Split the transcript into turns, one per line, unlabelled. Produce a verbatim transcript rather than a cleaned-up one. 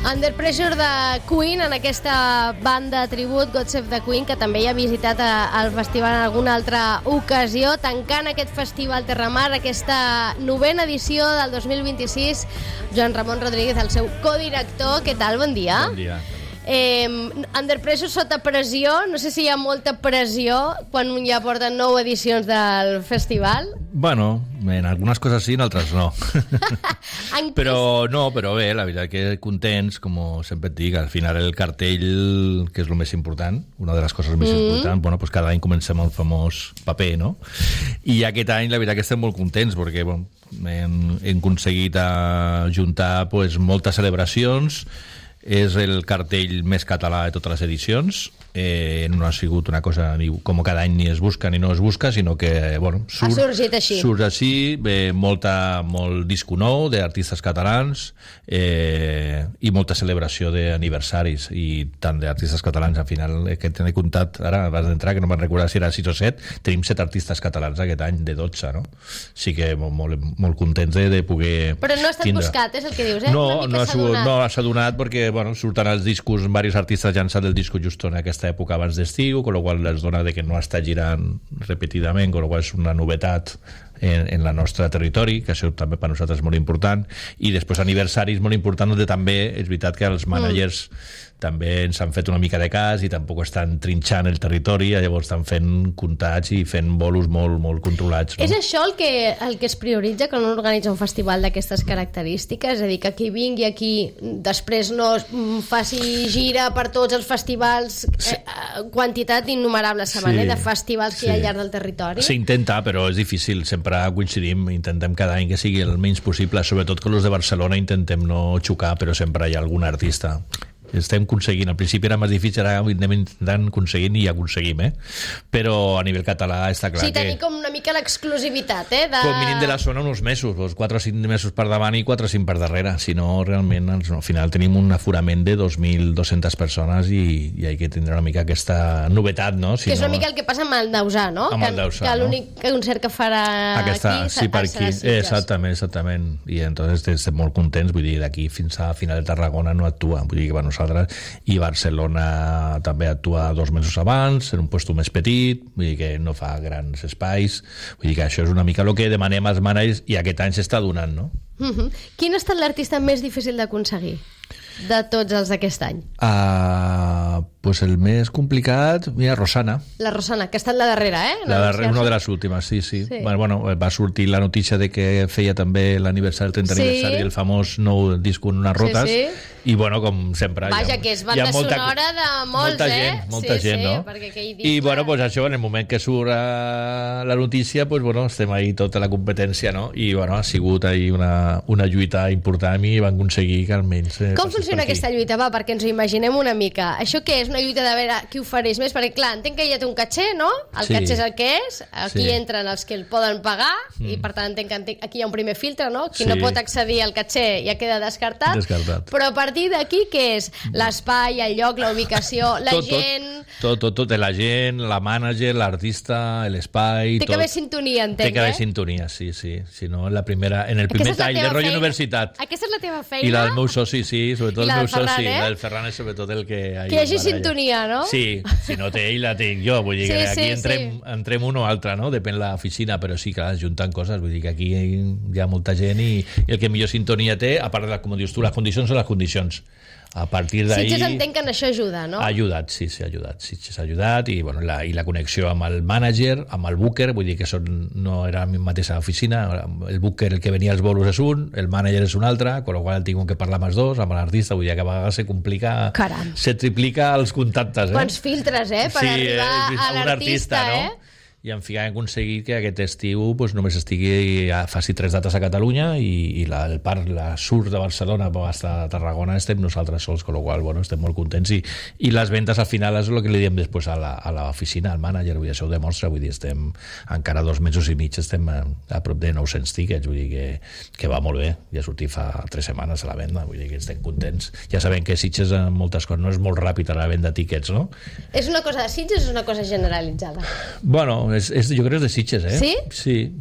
Under Pressure de Queen, en aquesta banda tribut God Save the Queen, que també hi ha visitat al festival en alguna altra ocasió, tancant aquest festival Terramar, aquesta novena edició del dos mil vint-i-sis. Joan Ramon Rodríguez, el seu codirector. Què tal? Bon dia.
Bon dia.
Eh, Under Pressure sota pressió, no sé si hi ha molta pressió quan ja porten nou edicions del festival.
Bueno, en algunes coses sí, en altres no. Però no, però bé, la veritat que contents, com sempre et dic, al final el cartell, que és el més important, una de les coses més mm. importants, bueno, pues cada any comencem el famós paper, no? I aquest any la veritat que estem molt contents, perquè bueno, hem, hem aconseguit ajuntar pues, moltes celebracions. És el cartell més català de totes les edicions. Eh, no ha sigut una cosa ni, com cada any ni es busca ni no es busca, sinó que bueno, surt,
ha sorgit així,
surt així bé, molta, molt disco nou d'artistes catalans eh, i molta celebració d'aniversaris, i tant d'artistes catalans. Al final, eh, que t'he comptat ara abans d'entrar, que no me'n recordar si era sis o set, tenim set artistes catalans aquest any de dotze, no? Sí que molt, molt, molt contents de, de poder
però no ha estat
tindre.
Buscat, és el que dius, eh?
No, no s'ha donat. No, s'ha donat perquè bueno, surten els discos, diversos artistes ja han llançat el disco just en aquesta època abans d'estiu, amb la qual es dona de que no està girant repetidament, amb la qual és una novetat en, en el nostre territori, que això també per nosaltres és molt important. I després aniversaris molt important, on també és veritat que els managers mm. també ens han fet una mica de cas i tampoc estan trinxant el territori, llavors estan fent comptats i fent bolos molt, molt controlats, no?
És això el que, el que es prioritza quan un organitza un festival d'aquestes característiques? És a dir, que qui vingui aquí després no faci gira per tots els festivals, sí. eh, quantitat innumerable, saben, sí. de festivals que sí. hi ha al llarg del territori?
S'intenta, però és difícil. Sempre coincidim, intentem cada any que sigui el menys possible, sobretot que els de Barcelona intentem no xocar, però sempre hi ha algun artista. Estem aconseguint, al principi era més difícil, ara anem intentant aconseguint i aconseguim, eh? Però a nivell català està clar
sí,
que...
tenir com una mica l'exclusivitat, eh? De...
Com mínim de la zona uns mesos, doncs quatre o cinc mesos per davant i quatre o cinc per darrere, si no realment al final tenim un aforament de dos mil dues-centes persones i, i hay que tindre una mica aquesta novetat, no? Si
que és una
no...
mica el que passa amb el Dausà, no?
Amb
que,
el Dausà,
que
no?
l'únic concert que farà
aquesta,
aquí
sí, per aquí. Exactament, exactament. I entonces estem molt contents, vull dir, d'aquí fins a final de Tarragona no actua, vull dir que per nosaltres i Barcelona també actua dos mesos abans, en un lloc més petit, vull dir que no fa grans espais, vull dir que això és una mica el que demanem als managers i aquest any s'està donant, no?
Uh-huh. Quin ha estat l'artista més difícil d'aconseguir de tots els d'aquest any?
Uh, pues el més complicat, mira, Rosana.
La Rosana, que ha estat la darrera, eh?
La darrera, una de les últimes, sí, sí. sí. Bueno, bueno, va sortir la notícia de que feia també l'aniversari, el trentè sí. aniversari del famós nou disco en unes rotes, sí, sí. I bueno, com sempre...
Vaja, ha, que és banda molta, sonora de molts,
molta
eh?
Gent, molta
sí,
gent,
sí,
no?
Perquè aquell disc,
I bueno, pues això, en el moment que surt uh, la notícia, pues bueno, estem ahí tota la competència, no? I bueno, ha sigut ahí una, una lluita important i van aconseguir que almenys... Eh,
com funciona aquesta lluita, va? Perquè ens ho imaginem una mica. Això què és? Una lluita de veure qui ofereix més? Perquè clar, entenc que ja té un caché, no? El sí. caché és el que és, aquí sí. entren els que el poden pagar mm. i per tant entenc que entenc, aquí hi ha un primer filtre, no? Qui sí. no pot accedir al caché ja queda descartat,
descartat.
Però a partir d'aquí què és? L'espai, el lloc, la ubicació, la tot, gent...
Tot, tot, tot, la gent, la mànager, l'artista, l'espai...
Té que haver sintonia, entenc,
Té que haver
eh?
sintonia, sí, sí. Si no, la primera, en el primer tall de rotllo universitat.
Aquesta és la teva feina?
I la del meu soci, sí, sobretot el meu
Ferran,
soci.
Eh?
La del Ferran és sobretot el que...
Que hi hagi sintonia, no?
Sí, si no té ell, la tinc jo. Vull dir
sí,
que aquí
sí,
entrem,
sí.
entrem un o altre, no? Depèn la oficina, però sí, clar, juntant coses. Vull dir que aquí hi ha molta gent i, i el que millor sintonia té, a part de, com dius tu, les condicions són les condicions. A partir d'ahí...
Sitges entenc que en això ajuda, no?
Ha ajudat, sí, sí, ha ajudat. Sitges ha ajudat i, bueno, la, i la connexió amb el mànager, amb el booker, vull dir que són, no era la mateixa oficina, el booker el que venia als bolos és un, el mànager és un altre, con lo qual tinc que parlar amb els dos, amb l'artista, vull dir que a vegades se complica...
Caram.
Se triplica els contactes, eh?
Quants filtres, eh? Per
sí,
arribar
eh,
a l'artista,
no?
eh?
I en fi, hem aconseguit que aquest estiu pues, només estigui, faci tres dates a Catalunya i, i la, el parc, la sur de Barcelona hasta Tarragona estem nosaltres sols, con lo qual, bueno, estem molt contents i, i les ventes al final és el que li diem després a l'oficina, al mànager, vull dir, això ho demostra, vull dir, estem encara dos mesos i mig, estem a, a prop de nou-cents tickets, vull dir que, que va molt bé, ja sortit fa tres setmanes a la venda, vull dir que estem contents. Ja sabem que Sitges en moltes coses no és molt ràpid a la venda de tickets, no?
És una cosa de Sitges o és una cosa generalitzada?
Bueno, és, és, jo crec que és de Sitges, eh?
Sí?
Sí,